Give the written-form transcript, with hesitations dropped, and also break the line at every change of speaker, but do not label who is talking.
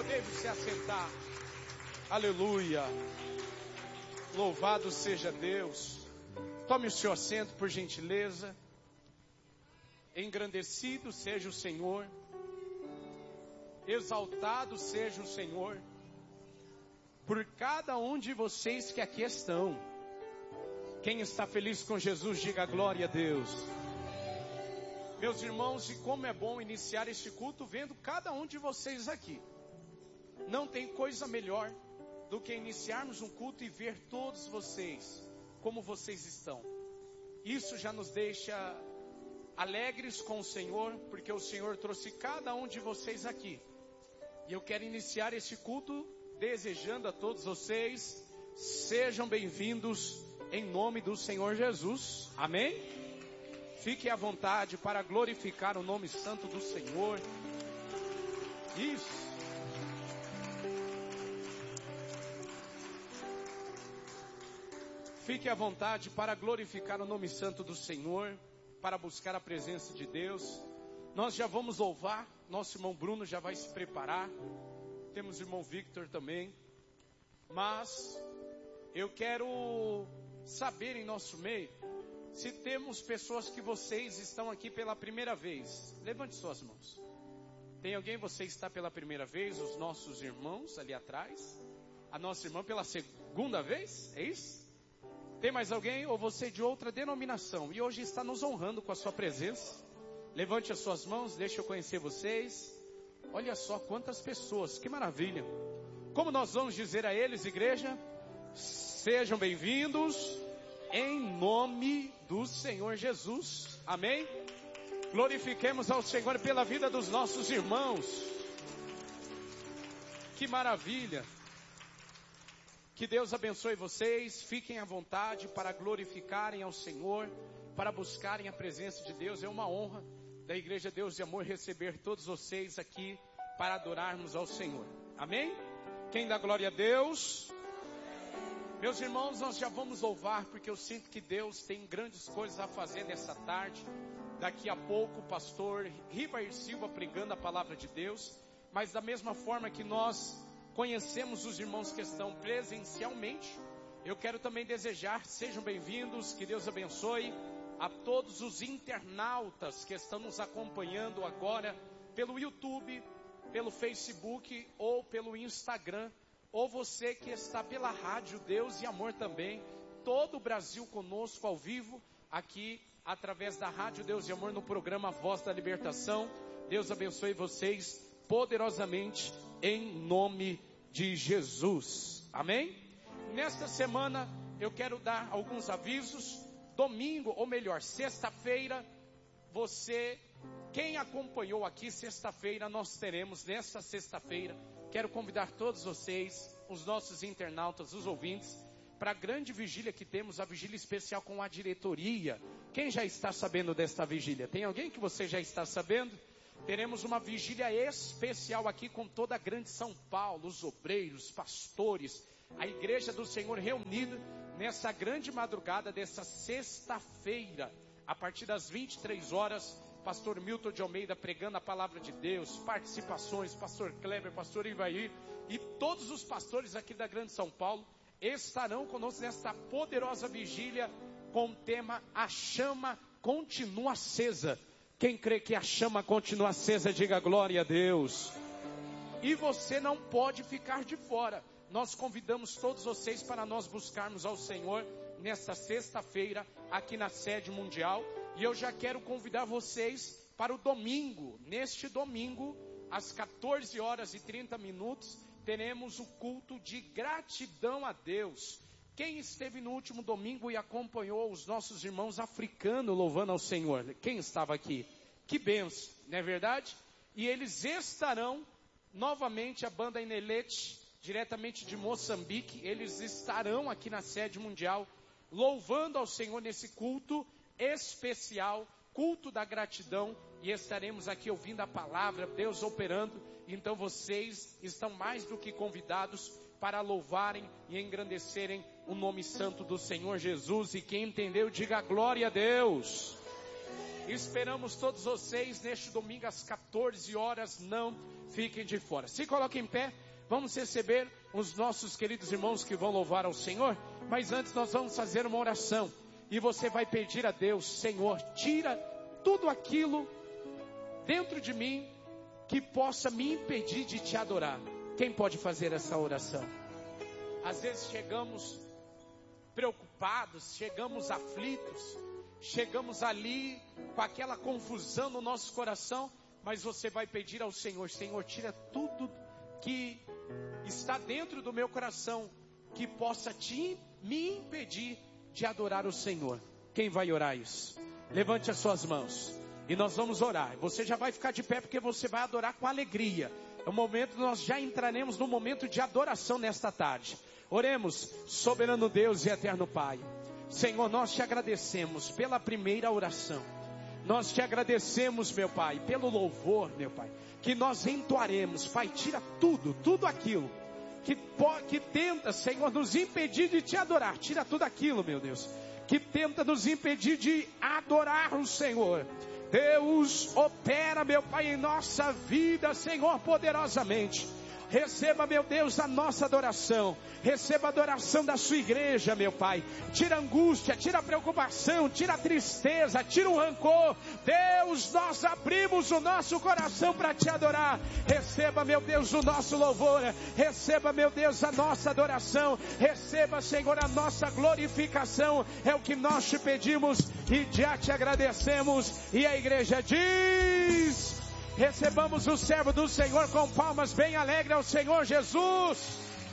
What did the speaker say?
Podemos se assentar. Aleluia. Louvado seja Deus. Tome o seu assento, por gentileza. Engrandecido seja o Senhor. Exaltado seja o Senhor. Por cada um de vocês que aqui estão. Quem está feliz com Jesus, diga glória a Deus. Meus irmãos, e como é bom iniciar este culto vendo cada um de vocês aqui. Não tem coisa melhor do que iniciarmos um culto e ver todos vocês, como vocês estão. Isso já nos deixa alegres com o Senhor, porque o Senhor trouxe cada um de vocês aqui. E eu quero iniciar este culto desejando a todos vocês, sejam bem-vindos em nome do Senhor Jesus. Amém? Fique à vontade para glorificar o nome santo do Senhor. Isso. Fique à vontade para glorificar o nome santo do Senhor, para buscar a presença de Deus. Nós já vamos louvar, nosso irmão Bruno já vai se preparar. Temos o irmão Victor também. Mas eu quero saber em nosso meio, se temos pessoas que vocês estão aqui pela primeira vez. Levante suas mãos. Tem alguém, você está pela primeira vez? Os nossos irmãos ali atrás. A nossa irmã pela segunda vez, é isso? Tem mais alguém? Ou você de outra denominação e hoje está nos honrando com a sua presença? Levante as suas mãos, deixa eu conhecer vocês. Olha só quantas pessoas, que maravilha. Como nós vamos dizer a eles, igreja? Sejam bem-vindos em nome do Senhor Jesus. Amém? Glorifiquemos ao Senhor pela vida dos nossos irmãos. Que maravilha. Que Deus abençoe vocês, fiquem à vontade para glorificarem ao Senhor, para buscarem a presença de Deus. É uma honra da Igreja Deus de Amor receber todos vocês aqui para adorarmos ao Senhor. Amém? Quem dá glória a Deus? Meus irmãos, nós já vamos louvar, porque eu sinto que Deus tem grandes coisas a fazer nessa tarde. Daqui a pouco o pastor Rivair Silva pregando a palavra de Deus, mas da mesma forma que nós conhecemos os irmãos que estão presencialmente, eu quero também desejar, sejam bem-vindos, que Deus abençoe a todos os internautas que estão nos acompanhando agora pelo YouTube, pelo Facebook ou pelo Instagram, ou você que está pela rádio Deus e Amor também, todo o Brasil conosco ao vivo, aqui através da rádio Deus e Amor no programa Voz da Libertação. Deus abençoe vocês poderosamente em nome de Jesus. Amém? Nesta semana eu quero dar alguns avisos. Domingo, ou melhor, sexta-feira, quem acompanhou aqui sexta-feira, nós teremos nesta sexta-feira, quero convidar todos vocês, os nossos internautas, os ouvintes, para a grande vigília que temos, a vigília especial com a diretoria. Quem já está sabendo desta vigília? Tem alguém que você já está sabendo? Teremos uma vigília especial aqui com toda a grande São Paulo, os obreiros, pastores, a igreja do Senhor reunida nessa grande madrugada dessa sexta-feira, a partir das 23 horas, pastor Milton de Almeida pregando a palavra de Deus, participações, pastor Kleber, pastor Ivair e todos os pastores aqui da grande São Paulo estarão conosco nesta poderosa vigília com o tema A Chama Continua Acesa. Quem crê que a chama continua acesa, diga glória a Deus. E você não pode ficar de fora. Nós convidamos todos vocês para nós buscarmos ao Senhor nesta sexta-feira aqui na sede mundial. E eu já quero convidar vocês para o domingo. Neste domingo, às 14 horas e 30 minutos, teremos o culto de gratidão a Deus. Quem esteve no último domingo e acompanhou os nossos irmãos africanos louvando ao Senhor? Quem estava aqui? Que benção, não é verdade? E eles estarão novamente, a banda Inelete, diretamente de Moçambique, eles estarão aqui na sede mundial, louvando ao Senhor nesse culto especial, culto da gratidão, e estaremos aqui ouvindo a palavra, Deus operando. Então vocês estão mais do que convidados para louvarem e engrandecerem o nome santo do Senhor Jesus. E quem entendeu, diga glória a Deus. Esperamos todos vocês neste domingo às 14 horas. Não fiquem de fora. Se coloquem em pé. Vamos receber os nossos queridos irmãos que vão louvar ao Senhor. Mas antes nós vamos fazer uma oração. E você vai pedir a Deus: Senhor, tira tudo aquilo dentro de mim que possa me impedir de te adorar. Quem pode fazer essa oração? Às vezes chegamos preocupados, chegamos aflitos, chegamos ali com aquela confusão no nosso coração, mas você vai pedir ao Senhor: Senhor, tira tudo que está dentro do meu coração que possa me impedir de adorar o Senhor. Quem vai orar isso? Levante as suas mãos e nós vamos orar. Você já vai ficar de pé porque você vai adorar com alegria. É o momento, nós já entraremos no momento de adoração nesta tarde. Oremos. Soberano Deus e eterno Pai, Senhor, nós te agradecemos pela primeira oração. Nós te agradecemos, meu Pai, pelo louvor, meu Pai, que nós entoaremos. Pai, tira tudo aquilo que tenta, Senhor, nos impedir de te adorar. Tira tudo aquilo, meu Deus, que tenta nos impedir de adorar o Senhor. Deus, opera, meu Pai, em nossa vida, Senhor, poderosamente. Receba, meu Deus, a nossa adoração. Receba a adoração da sua igreja, meu Pai. Tira a angústia, tira a preocupação, tira a tristeza, tira o rancor. Deus, nós abrimos o nosso coração para te adorar. Receba, meu Deus, o nosso louvor. Receba, meu Deus, a nossa adoração. Receba, Senhor, a nossa glorificação. É o que nós te pedimos e já te agradecemos. E a igreja diz: recebamos o servo do Senhor com palmas bem alegres ao Senhor Jesus.